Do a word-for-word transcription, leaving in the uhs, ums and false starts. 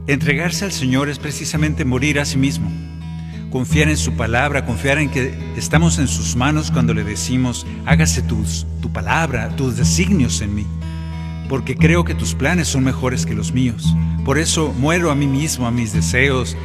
Entregarse al Señor es precisamente morir a sí mismo. Confiar en su palabra, confiar en que estamos en sus manos cuando le decimos: hágase tus, tu palabra, tus designios en mí, porque creo que tus planes son mejores que los míos. Por eso muero a mí mismo, a mis deseos,